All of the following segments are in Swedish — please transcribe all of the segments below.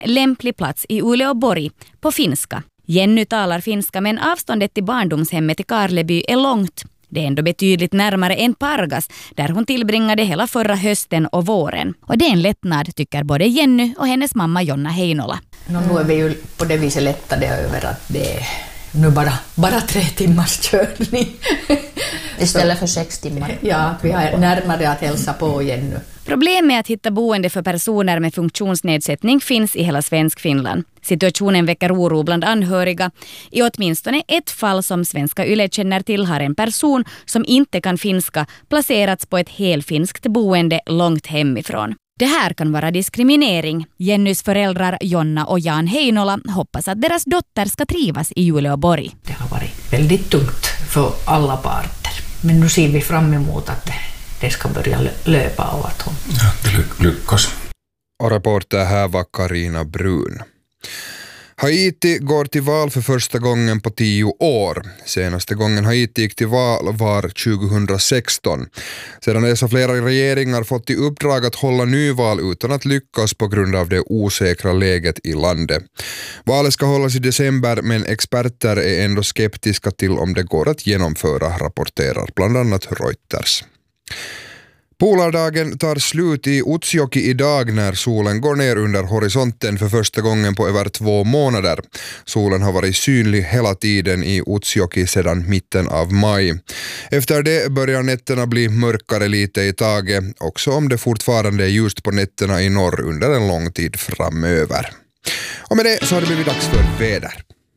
lämplig plats i Uleåborg på finska. Jenny talar finska men avståndet till barndomshemmet i Karleby är långt. Det är ändå betydligt närmare än Pargas där hon tillbringade hela förra hösten och våren. Och det är en lättnad tycker både Jenny och hennes mamma Jonna Heinola. Nu är vi ju på det viset lättade över att det är nu bara 3 timmars körning. Istället för 6 timmar. Ja, vi har närmare att hälsa på igen nu. Problem med att hitta boende för personer med funktionsnedsättning finns i hela Svensk-Finland. Situationen väcker oro bland anhöriga. I åtminstone ett fall som Svenska Yle känner till har en person som inte kan finska placerats på ett helfinskt boende långt hemifrån. Det här kan vara diskriminering. Jennys föräldrar Jonna och Jan Heinola hoppas att deras dotter ska trivas i Uleåborg. Det har varit väldigt tungt för alla parter. Men nu ser vi fram emot att det ska börja löpa och att hon... Ja, det lyckas. Och reporter här var Karina Brun. Haiti går till val för första gången på 10 år. Senaste gången Haiti gick till val var 2016. Sedan dess har flera regeringar fått i uppdrag att hålla nyval utan att lyckas på grund av det osäkra läget i landet. Valet ska hållas i december men experter är ändå skeptiska till om det går att genomföra, rapporterar bland annat Reuters. Polardagen tar slut i Utsjoki idag när solen går ner under horisonten för första gången på över 2 månader. Solen har varit synlig hela tiden i Utsjoki sedan mitten av maj. Efter det börjar nätterna bli mörkare lite i taget, också om det fortfarande är ljust på nätterna i norr under en lång tid framöver. Och med det så har det blivit dags för väder.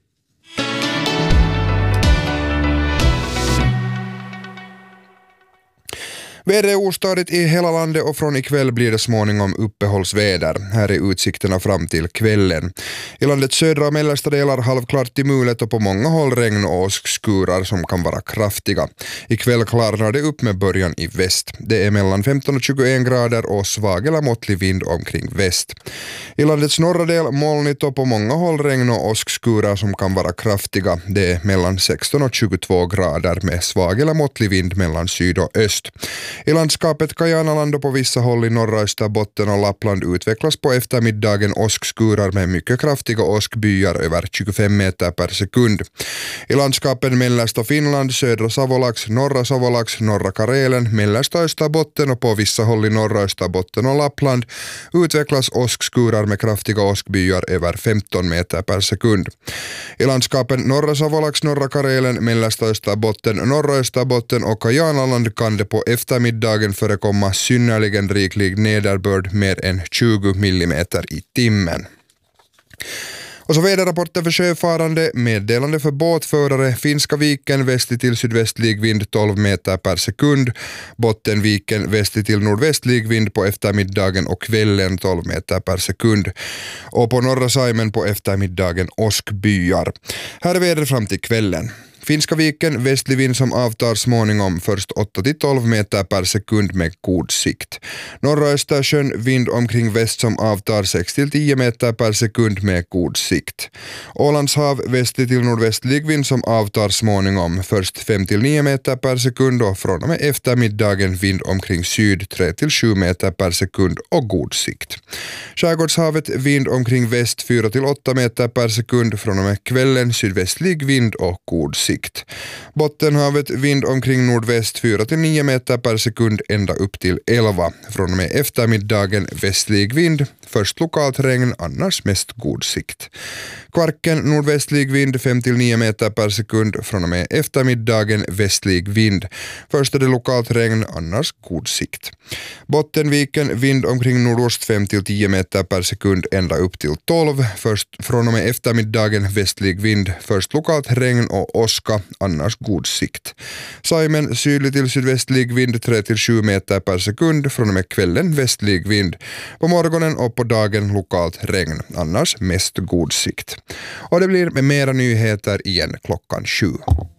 Väder är ostadigt i hela landet och från ikväll blir det småningom uppehållsväder. Här är utsikterna fram till kvällen. I landets södra och mellersta delar halvklart till mulet och på många håll regn och åskskurar som kan vara kraftiga. Ikväll klarnar det upp med början i väst. Det är mellan 15 och 21 grader och svag eller måttlig vind omkring väst. I landets norra del molnigt och på många håll regn och åskskurar som kan vara kraftiga. Det är mellan 16 och 22 grader med svag eller måttlig vind mellan syd och öst. I landskapet Kajanaland och på vissa håll i norra Österbotten och Lappland utvecklas på eftermiddagen åskskurar med mycket kraftiga åskbyar över 25 meter per sekund. I landskapen mellersta Finland, södra Savolax, norra Karelen, mellersta Österbotten och på vissa håll i norra Österbotten och Lappland utvecklas åskskurar med kraftiga åskbyar över 15 meter per sekund. I landskapen norra Savolax, norra Karelen, mellersta Österbotten, norra Österbotten och Kajanaland kan det på eftermiddagen förekomma synnerligen riklig nederbörd mer än 20 millimeter i timmen. Och så väderrapporter för sjöfarande, meddelande för båtförare, Finska viken västlig till sydvästlig vind 12 meter per sekund, Bottenviken västlig till nordvästlig vind på eftermiddagen och kvällen 12 meter per sekund. Och på norra Saimen på eftermiddagen åskbyar. Här är väder fram till kvällen. Finska viken västlig vind som avtar småningom först 8-12 meter per sekund med god sikt. Norra Östersjön vind omkring väst som avtar 6-10 meter per sekund med god sikt. Ålandshav västlig till nordvästlig vind som avtar småningom först 5-9 meter per sekund och från och med eftermiddagen vind omkring syd 3-7 meter per sekund och god sikt. Skärgårdshavet vind omkring väst 4-8 meter per sekund från och med kvällen sydvästlig vind och god sikt. Bottenhavet vind omkring nordväst 4-9 meter per sekund ända upp till 11. Från och med eftermiddagen västlig vind, först lokalt regn, annars mest god sikt. Kvarken nordvästlig vind 5-9 meter per sekund, från och med eftermiddagen västlig vind. Först är det lokalt regn, annars god sikt. Bottenviken vind omkring nordost 5-10 meter per sekund ända upp till 12. Först från och med eftermiddagen västlig vind, först lokalt regn och åska, annars god sikt. Saimen sydlig till sydvästlig vind 3-7 meter per sekund, från och med kvällen västlig vind. På morgonen och på dagen lokalt regn, annars mest god sikt. Och det blir med mera nyheter igen klockan 7.